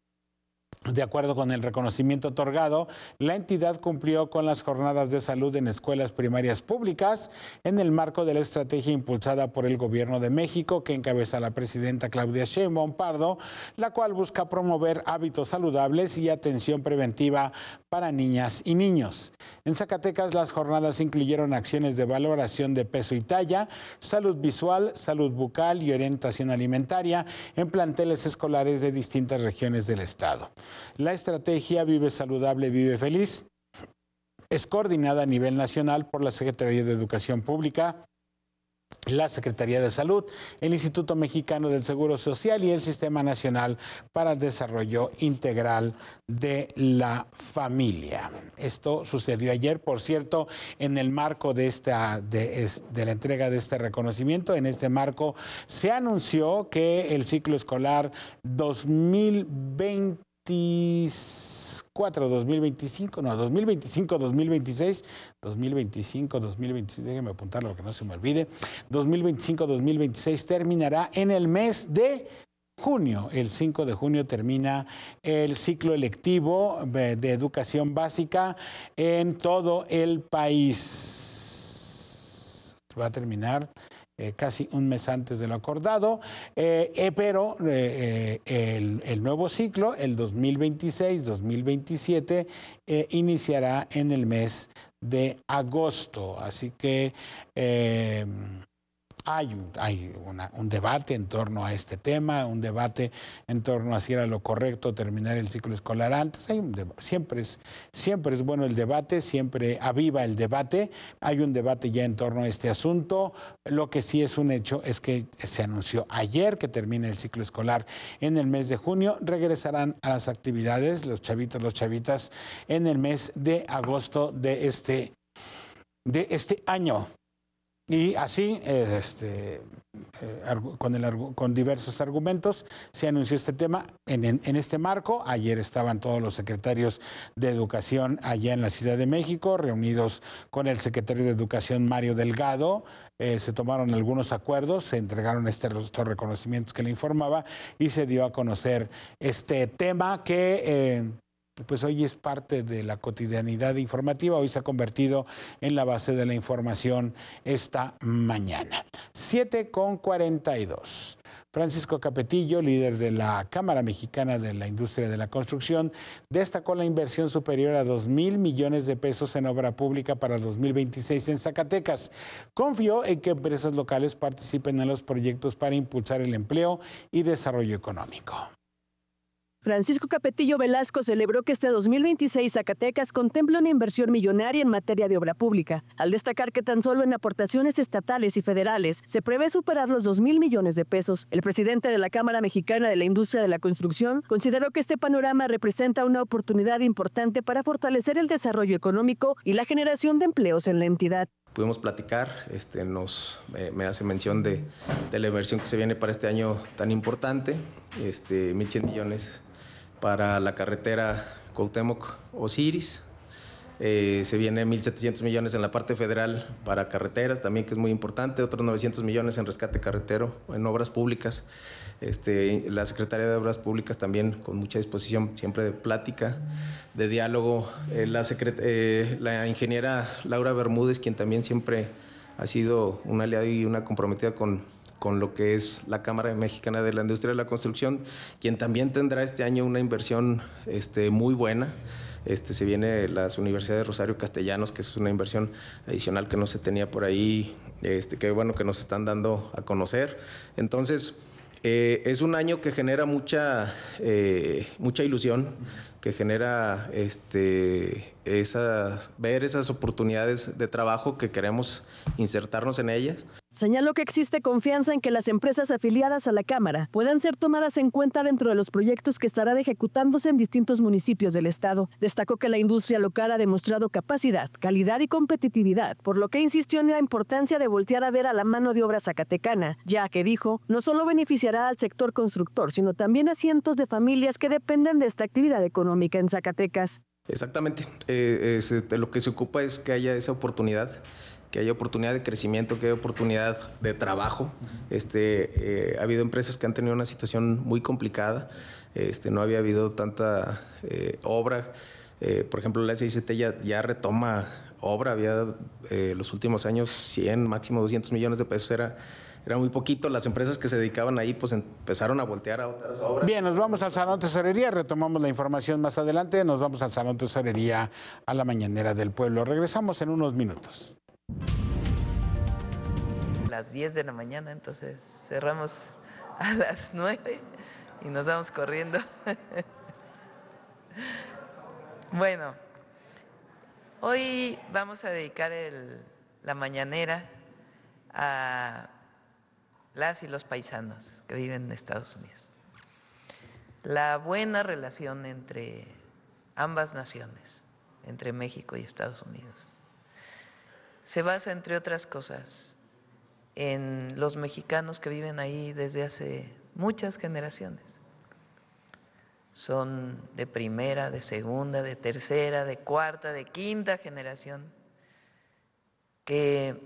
A: De acuerdo con el reconocimiento otorgado, la entidad cumplió con las jornadas de salud en escuelas primarias públicas en el marco de la estrategia impulsada por el Gobierno de México que encabeza la presidenta Claudia Sheinbaum Pardo, la cual busca promover hábitos saludables y atención preventiva para niñas y niños. En Zacatecas, las jornadas incluyeron acciones de valoración de peso y talla, salud visual, salud bucal y orientación alimentaria en planteles escolares de distintas regiones del estado. La estrategia Vive Saludable, Vive Feliz es coordinada a nivel nacional por la Secretaría de Educación Pública, la Secretaría de Salud, el Instituto Mexicano del Seguro Social y el Sistema Nacional para el Desarrollo Integral de la Familia. Esto sucedió ayer, por cierto, en el marco de la entrega de este reconocimiento. En este marco se anunció que el ciclo escolar 2025-2026, déjenme apuntarlo para que no se me olvide, 2025-2026 terminará en el mes de junio. El 5 de junio termina el ciclo electivo de educación básica en todo el país. Va a terminar casi un mes antes de lo acordado, pero el nuevo ciclo, el 2026-2027, iniciará en el mes de agosto. Así que hay un debate en torno a este tema, un debate en torno a si era lo correcto terminar el ciclo escolar antes. Siempre es bueno el debate, siempre aviva el debate. Hay un debate ya en torno a este asunto. Lo que sí es un hecho es que se anunció ayer que termina el ciclo escolar en el mes de junio. Regresarán a las actividades los chavitas en el mes de agosto de este año. Y así, con diversos argumentos, se anunció este tema en este marco. Ayer estaban todos los secretarios de Educación allá en la Ciudad de México, reunidos con el secretario de Educación, Mario Delgado. Se tomaron algunos acuerdos, se entregaron estos reconocimientos que le informaba y se dio a conocer este tema que pues hoy es parte de la cotidianidad informativa. Hoy se ha convertido en la base de la información esta mañana. 7:42. Francisco Capetillo, líder de la Cámara Mexicana de la Industria de la Construcción, destacó la inversión superior a 2,000 millones de pesos en obra pública para 2026 en Zacatecas. Confió en que empresas locales participen en los proyectos para impulsar el empleo y desarrollo económico.
F: Francisco Capetillo Velasco celebró que este 2026 Zacatecas contempla una inversión millonaria en materia de obra pública, al destacar que tan solo en aportaciones estatales y federales se prevé superar los 2,000 millones de pesos. El presidente de la Cámara Mexicana de la Industria de la Construcción consideró que este panorama representa una oportunidad importante para fortalecer el desarrollo económico y la generación de empleos en la entidad.
U: Pudimos platicar, me hace mención de la inversión que se viene para este año tan importante, 1,100 millones para la carretera Cuauhtémoc-Osiris. Se viene 1,700 millones en la parte federal para carreteras, también que es muy importante, otros 900 millones en rescate carretero, en obras públicas. La Secretaría de Obras Públicas también con mucha disposición siempre de plática, de diálogo. La ingeniera Laura Bermúdez, quien también siempre ha sido una aliada y una comprometida con lo que es la Cámara Mexicana de la Industria de la Construcción, quien también tendrá este año una inversión muy buena. Se viene las Universidades de Rosario Castellanos, que es una inversión adicional que no se tenía por ahí, que bueno que nos están dando a conocer. Entonces, es un año que genera mucha ilusión, que genera ver esas oportunidades de trabajo que queremos insertarnos en ellas.
F: Señaló que existe confianza en que las empresas afiliadas a la Cámara puedan ser tomadas en cuenta dentro de los proyectos que estarán ejecutándose en distintos municipios del estado. Destacó que la industria local ha demostrado capacidad, calidad y competitividad, por lo que insistió en la importancia de voltear a ver a la mano de obra zacatecana, ya que dijo, no solo beneficiará al sector constructor, sino también a cientos de familias que dependen de esta actividad económica en Zacatecas.
U: Exactamente, de lo que se ocupa es que haya esa oportunidad, que haya oportunidad de crecimiento, que haya oportunidad de trabajo. Ha habido empresas que han tenido una situación muy complicada, no había habido tanta obra. Por ejemplo, la SICT ya retoma obra, había los últimos años 100, máximo 200 millones de pesos, era muy poquito. Las empresas que se dedicaban ahí pues empezaron a voltear a otras obras.
A: Bien, nos vamos al Salón Tesorería, retomamos la información más adelante, nos vamos al Salón Tesorería a la Mañanera del Pueblo. Regresamos en unos minutos.
V: Las 10 de la mañana, entonces cerramos a las 9 y nos vamos corriendo. Bueno, hoy vamos a dedicar la mañanera a las y los paisanos que viven en Estados Unidos. La buena relación entre ambas naciones, entre México y Estados Unidos, se basa, entre otras cosas, en los mexicanos que viven ahí desde hace muchas generaciones. Son de primera, de segunda, de tercera, de cuarta, de quinta generación, que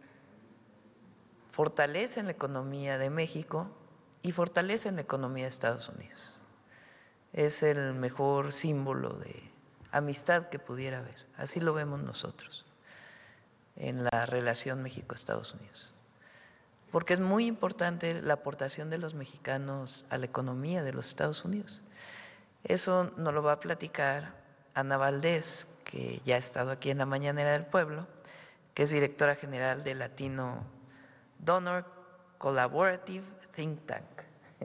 V: fortalecen la economía de México y fortalecen la economía de Estados Unidos. Es el mejor símbolo de amistad que pudiera haber. Así lo vemos nosotros en la relación México-Estados Unidos. Porque es muy importante la aportación de los mexicanos a la economía de los Estados Unidos. Eso nos lo va a platicar Ana Valdés, que ya ha estado aquí en la Mañanera del Pueblo, que es directora general de Latino Donor Collaborative Think Tank.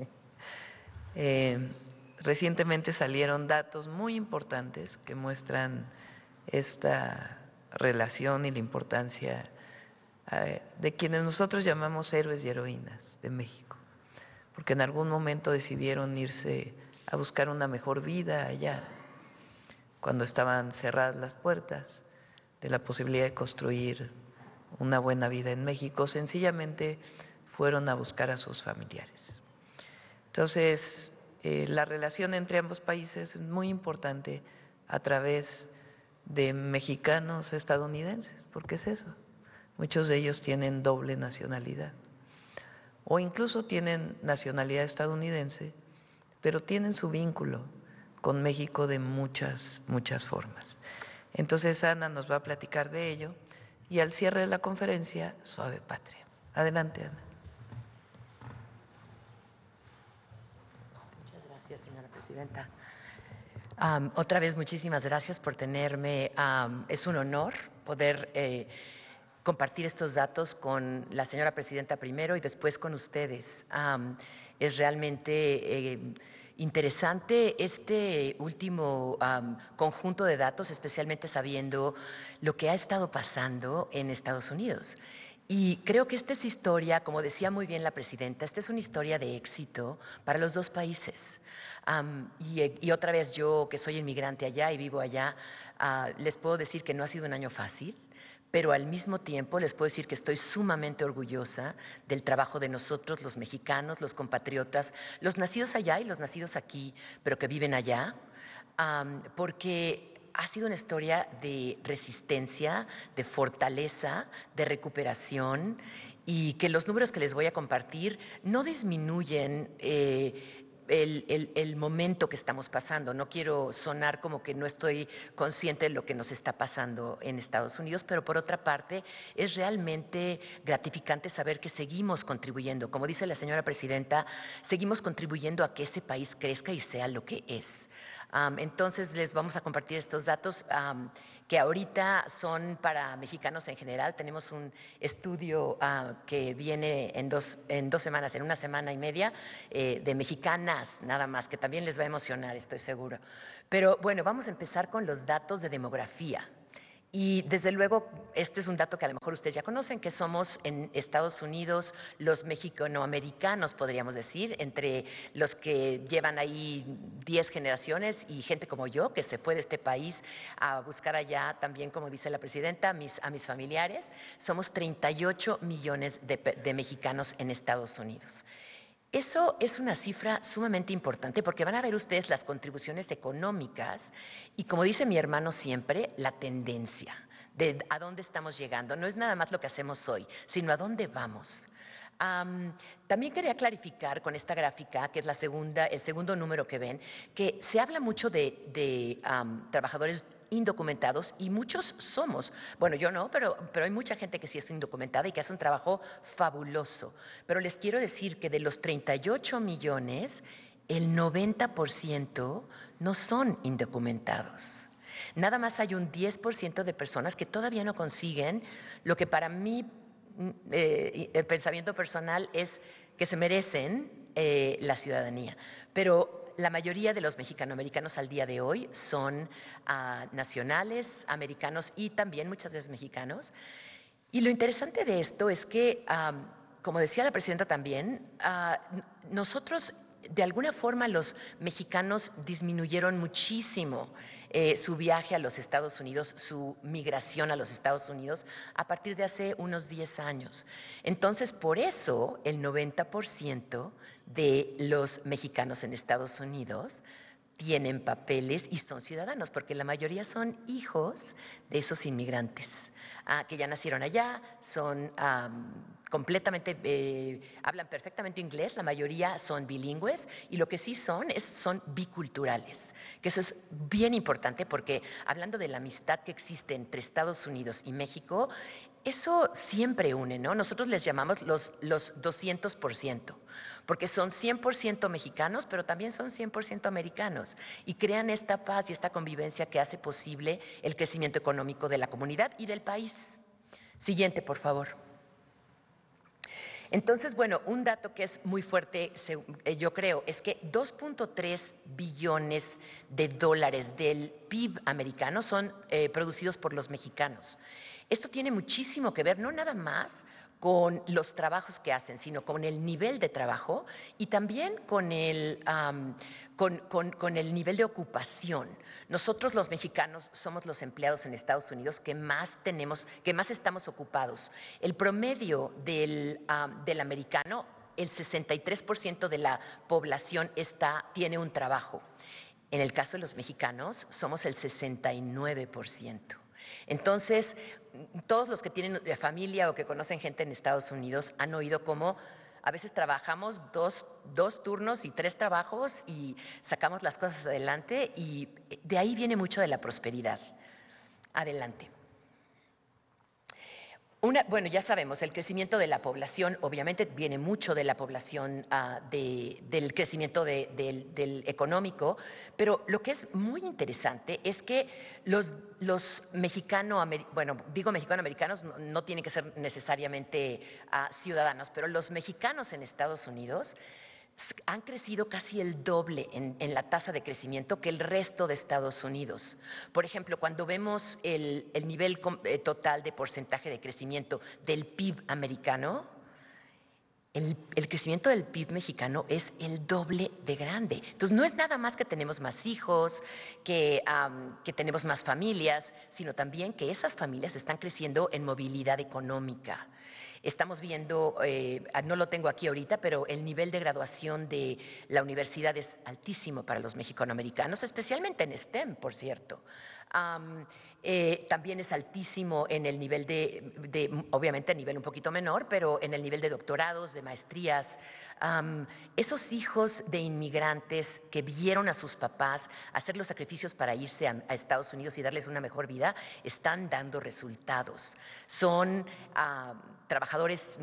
V: Recientemente salieron datos muy importantes que muestran esta relación y la importancia de quienes nosotros llamamos héroes y heroínas de México, porque en algún momento decidieron irse a buscar una mejor vida allá, cuando estaban cerradas las puertas de la posibilidad de construir una buena vida en México, sencillamente fueron a buscar a sus familiares. Entonces, la relación entre ambos países es muy importante a través de mexicanos estadounidenses, porque es eso. Muchos de ellos tienen doble nacionalidad o incluso tienen nacionalidad estadounidense, pero tienen su vínculo con México de muchas formas. Entonces Ana nos va a platicar de ello y al cierre de la conferencia, Suave Patria. Adelante, Ana.
C: Gracias, señora presidenta. Otra vez, muchísimas gracias por tenerme. Es un honor poder compartir estos datos con la señora presidenta primero y después con ustedes. Es realmente interesante este último conjunto de datos, especialmente sabiendo lo que ha estado pasando en Estados Unidos. Y creo que esta es historia, como decía muy bien la presidenta, esta es una historia de éxito para los dos países. Y otra vez, yo que soy inmigrante allá y vivo allá, les puedo decir que no ha sido un año fácil, pero al mismo tiempo les puedo decir que estoy sumamente orgullosa del trabajo de nosotros, los mexicanos, los compatriotas, los nacidos allá y los nacidos aquí, pero que viven allá, porque ha sido una historia de resistencia, de fortaleza, de recuperación, y que los números que les voy a compartir no disminuyen el momento que estamos pasando. No quiero sonar como que no estoy consciente de lo que nos está pasando en Estados Unidos, pero por otra parte es realmente gratificante saber que seguimos contribuyendo. Como dice la señora presidenta, seguimos contribuyendo a que ese país crezca y sea lo que es. Entonces les vamos a compartir estos datos que ahorita son para mexicanos en general. Tenemos un estudio que viene en dos semanas, en una semana y media, de mexicanas nada más, que también les va a emocionar, estoy seguro. Pero bueno, vamos a empezar con los datos de demografía. Y desde luego, este es un dato que a lo mejor ustedes ya conocen, que somos en Estados Unidos los mexicanoamericanos, podríamos decir, entre los que llevan ahí 10 generaciones y gente como yo, que se fue de este país a buscar allá también, como dice la presidenta, a mis familiares. Somos 38 millones de mexicanos en Estados Unidos. Eso es una cifra sumamente importante porque van a ver ustedes las contribuciones económicas y, como dice mi hermano siempre, la tendencia de a dónde estamos llegando. No es nada más lo que hacemos hoy, sino a dónde vamos. También quería clarificar con esta gráfica, que es el segundo número que ven, que se habla mucho de trabajadores indocumentados, y muchos somos. Bueno, yo no, pero hay mucha gente que sí es indocumentada y que hace un trabajo fabuloso. Pero les quiero decir que de los 38 millones, el 90% no son indocumentados. Nada más hay un 10% de personas que todavía no consiguen lo que para mí, el pensamiento personal, es que se merecen la ciudadanía. Pero la mayoría de los mexicanoamericanos al día de hoy son nacionales, americanos y también muchas veces mexicanos. Y lo interesante de esto es que, como decía la presidenta también, nosotros, de alguna forma, los mexicanos disminuyeron muchísimo su viaje a los Estados Unidos, su migración a los Estados Unidos, a partir de hace unos 10 años. Entonces, por eso, el 90% de los mexicanos en Estados Unidos tienen papeles y son ciudadanos, porque la mayoría son hijos de esos inmigrantes que ya nacieron allá, son completamente, hablan perfectamente inglés, la mayoría son bilingües, y lo que sí son biculturales, que eso es bien importante porque, hablando de la amistad que existe entre Estados Unidos y México, eso siempre une, ¿no? Nosotros les llamamos los 200%, porque son 100% mexicanos, pero también son 100% americanos, y crean esta paz y esta convivencia que hace posible el crecimiento económico de la comunidad y del país. Siguiente, por favor. Entonces, bueno, un dato que es muy fuerte, yo creo, es que 2.3 billones de dólares del PIB americano son producidos por los mexicanos. Esto tiene muchísimo que ver, no nada más con los trabajos que hacen, sino con el nivel de trabajo y también con el nivel de ocupación. Nosotros los mexicanos somos los empleados en Estados Unidos que más estamos ocupados. El promedio del americano, el 63% de la población tiene un trabajo. En el caso de los mexicanos, somos el 69%. Entonces, todos los que tienen familia o que conocen gente en Estados Unidos han oído cómo a veces trabajamos dos turnos y 3 trabajos y sacamos las cosas adelante, y de ahí viene mucho de la prosperidad. Adelante. Bueno, ya sabemos, el crecimiento de la población obviamente viene mucho de la población, del crecimiento del económico, pero lo que es muy interesante es que los mexicanoamericanos no tienen que ser necesariamente ciudadanos, pero los mexicanos en Estados Unidos han crecido casi el doble en la tasa de crecimiento que el resto de Estados Unidos. Por ejemplo, cuando vemos el nivel total de porcentaje de crecimiento del PIB americano, el crecimiento del PIB mexicano es el doble de grande. Entonces, no es nada más que tenemos más hijos, que tenemos más familias, sino también que esas familias están creciendo en movilidad económica. Estamos viendo, no lo tengo aquí ahorita, pero el nivel de graduación de la universidad es altísimo para los mexicanoamericanos, especialmente en STEM, por cierto. También es altísimo en el nivel obviamente a nivel un poquito menor, pero en el nivel de doctorados, de maestrías. Esos hijos de inmigrantes que vieron a sus papás hacer los sacrificios para irse a Estados Unidos y darles una mejor vida, están dando resultados. Son trabajadores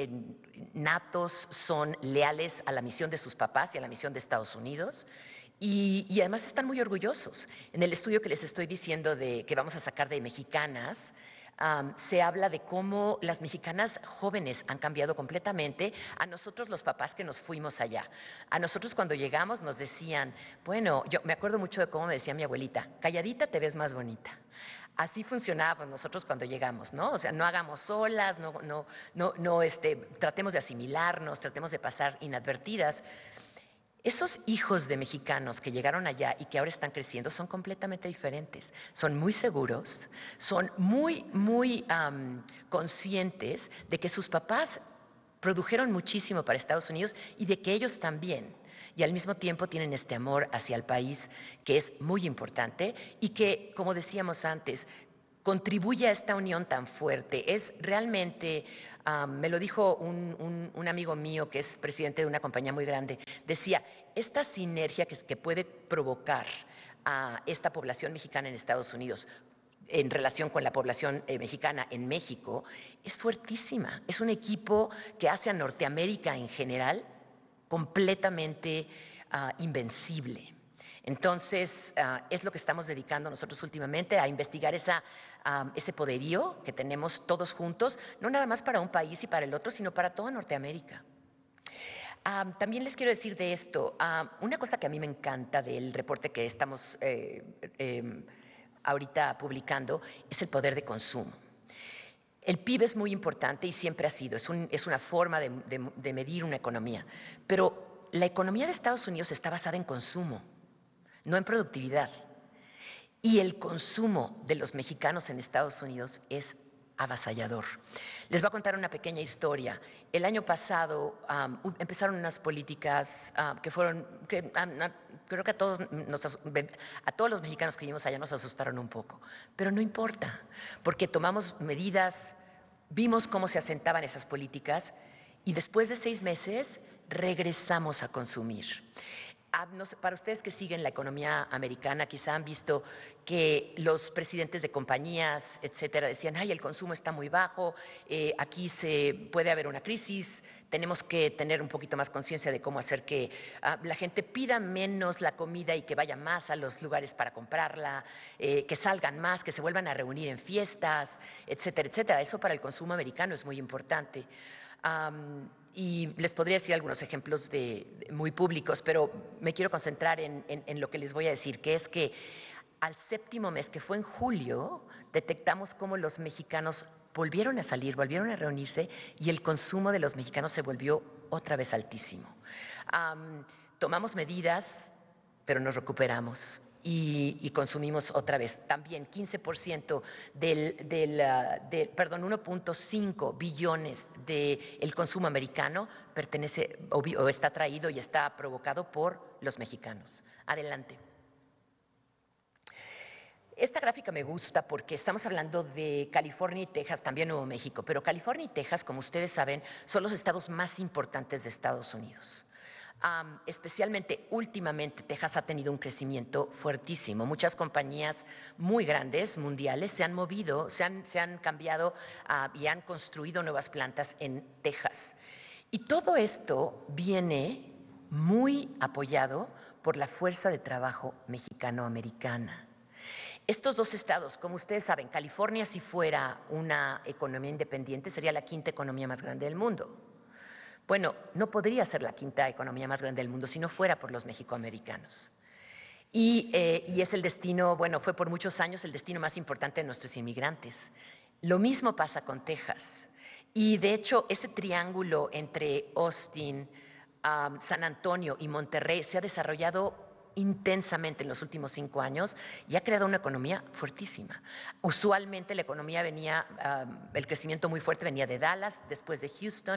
C: natos, son leales a la misión de sus papás y a la misión de Estados Unidos. Y además están muy orgullosos. En el estudio que les estoy diciendo que vamos a sacar de mexicanas, se habla de cómo las mexicanas jóvenes han cambiado completamente a nosotros los papás que nos fuimos allá. A nosotros cuando llegamos nos decían, bueno, yo me acuerdo mucho de cómo me decía mi abuelita, calladita te ves más bonita. Así funcionábamos nosotros cuando llegamos, ¿no? O sea, no hagamos olas, tratemos de asimilarnos, tratemos de pasar inadvertidas. Esos hijos de mexicanos que llegaron allá y que ahora están creciendo son completamente diferentes. Son muy seguros, son muy conscientes de que sus papás produjeron muchísimo para Estados Unidos y de que ellos también. Y al mismo tiempo tienen este amor hacia el país que es muy importante y que, como decíamos antes, contribuye a esta unión tan fuerte. Es realmente, me lo dijo un amigo mío que es presidente de una compañía muy grande, decía, esta sinergia que puede provocar a esta población mexicana en Estados Unidos en relación con la población mexicana en México es fuertísima. Es un equipo que hace a Norteamérica en general completamente invencible. Entonces, es lo que estamos dedicando nosotros últimamente, a investigar ese poderío que tenemos todos juntos, no nada más para un país y para el otro, sino para toda Norteamérica. También les quiero decir de esto, una cosa que a mí me encanta del reporte que estamos ahorita publicando es el poder de consumo. El PIB es muy importante y siempre ha sido, es una forma de medir una economía, pero la economía de Estados Unidos está basada en consumo, no en productividad. Y el consumo de los mexicanos en Estados Unidos es avasallador. Les voy a contar una pequeña historia. El año pasado empezaron unas políticas creo que a todos los mexicanos que vivimos allá nos asustaron un poco, pero no importa, porque tomamos medidas, vimos cómo se asentaban esas políticas y después de 6 meses regresamos a consumir. No sé, para ustedes que siguen la economía americana, quizá han visto que los presidentes de compañías, etcétera, decían, ay, el consumo está muy bajo, aquí puede haber una crisis, tenemos que tener un poquito más conciencia de cómo hacer que la gente pida menos la comida y que vaya más a los lugares para comprarla, que salgan más, que se vuelvan a reunir en fiestas, etcétera, etcétera. Eso para el consumo americano es muy importante. Y les podría decir algunos ejemplos muy públicos, pero me quiero concentrar en lo que les voy a decir, que es que al 7º mes, que fue en julio, detectamos cómo los mexicanos volvieron a salir, volvieron a reunirse y el consumo de los mexicanos se volvió otra vez altísimo. Tomamos medidas, pero nos recuperamos. Y consumimos otra vez. También 15% 1.5 billones del consumo americano pertenece o está traído y está provocado por los mexicanos. Adelante. Esta gráfica me gusta porque estamos hablando de California y Texas, también Nuevo México, pero California y Texas, como ustedes saben, son los estados más importantes de Estados Unidos. especialmente últimamente, Texas ha tenido un crecimiento fuertísimo. Muchas compañías muy grandes, mundiales, se han movido, se han cambiado y han construido nuevas plantas en Texas. Y todo esto viene muy apoyado por la fuerza de trabajo mexicano-americana. Estos dos estados, como ustedes saben, California, si fuera una economía independiente, sería la quinta economía más grande del mundo. Bueno, no podría ser la quinta economía más grande del mundo si no fuera por los mexicoamericanos. Y es el destino, bueno, fue por muchos años el destino más importante de nuestros inmigrantes. Lo mismo pasa con Texas. Y de hecho, ese triángulo entre Austin, San Antonio y Monterrey se ha desarrollado intensamente en los últimos 5 años y ha creado una economía fuertísima. Usualmente la economía venía, el crecimiento muy fuerte venía de Dallas, después de Houston,